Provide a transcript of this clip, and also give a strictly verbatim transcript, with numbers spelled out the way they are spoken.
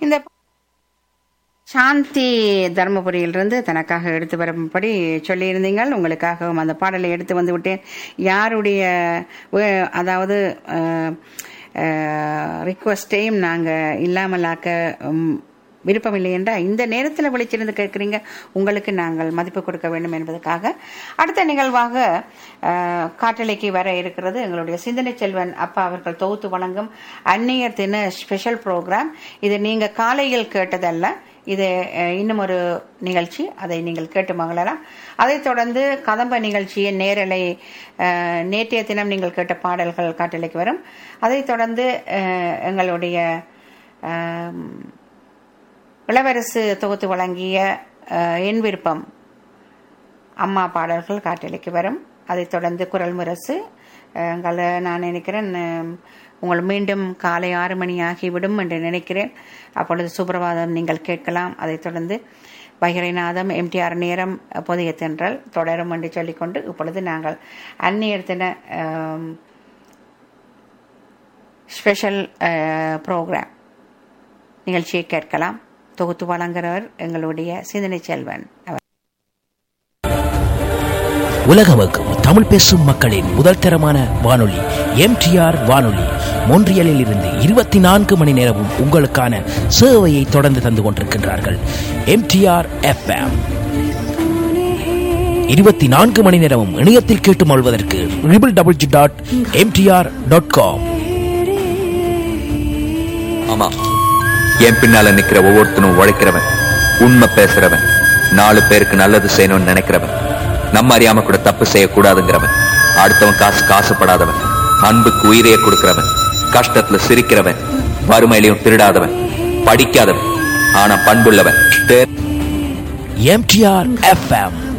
இந்த சாந்தி தர்மபுரியிலிருந்து தனக்காக எடுத்து வரும்படி சொல்லியிருந்தீங்கள். உங்களுக்காகவும் அந்த பாடலை எடுத்து வந்து விட்டேன். யாருடைய அதாவது ரிக்வஸ்டையும் நாங்கள் இல்லாமலாக்க விருப்பமில்லை என்றால் இந்த நேரத்தில் விழிச்சிருந்து கேட்குறீங்க, உங்களுக்கு நாங்கள் மதிப்பு கொடுக்க வேண்டும் என்பதற்காக அடுத்த நிகழ்வாக காற்றலைக்கு வர இருக்கிறது எங்களுடைய சிந்தனை செல்வன் அப்பா அவர்கள் தொகுத்து வழங்கும் அந்நியர் தின ஸ்பெஷல் ப்ரோக்ராம். இது நீங்கள் காலையில் கேட்டதல்ல, இது இன்னும் ஒரு நிகழ்ச்சி, அதை நீங்கள் கேட்டு மகிழலாம். அதைத் தொடர்ந்து கதம்ப நிகழ்ச்சியின் நேரலை நேற்றைய தினம் நீங்கள் கேட்ட பாடல்கள் காற்றலைக்கு வரும். அதைத் தொடர்ந்து எங்களுடைய இளவரசு தொகுத்து வழங்கிய என் விருப்பம் அம்மா பாடல்கள் காற்றலைக்கு வரும். அதைத் தொடர்ந்து குரல் முரசு எங்களை நான் நினைக்கிறேன் உங்கள் மீண்டும் காலை ஆறு மணி ஆகிவிடும் என்று நினைக்கிறேன். அப்பொழுது சுப்பிரபாதம் நீங்கள் கேட்கலாம். அதைத் தொடர்ந்து வைகரைநாதம் எம்டிஆர் நேரம் புதிய தென்றல் தொடரும் என்று சொல்லிக்கொண்டு இப்பொழுது நாங்கள் அந்நியர் தின ஸ்பெஷல் ப்ரோக்ராம் நிகழ்ச்சியை கேட்கலாம். தொகுத்து வழங்குகிறவர் எங்களுடைய சிந்தனை செல்வன். உலகமக்கும் தமிழ் பேசும் மக்களின் முதல் தரமான வானொலி எம்டிஆர் வானொலி மொன்றியலில் இருந்து இருபத்தி நான்கு மணி நேரமும் உங்களுக்கான சேவையை தொடர்ந்து தந்து கொண்டிருக்கின்றார்கள். எம்டிஆர் எஃப்எம் இருபத்தி நான்கு மணி நேரமும் இணையத்தில் கேட்டு மொழ்வதற்கு triple double G dot MTR dot com. ஆமா, என் பின்னால நிக்கிற ஒவ்வொருத்தனும் உழைக்கிறவன், உண்மை பேசுறவன், நாலு பேருக்கு நல்லது செய்யணும்னு நினைக்கிறவன், நம்ம அறியாம கூட தப்பு செய்யக்கூடாதுங்கிறவன், அடுத்தவன் காசு காசுப்படாதவன், அன்புக்கு உயிரையே கொடுக்கிறவன், கஷ்டத்துல சிரிக்கிறவன், வறுமையிலையும் திருடாதவன், படிக்காதவன் ஆனா பண்புள்ளவன். MTR FM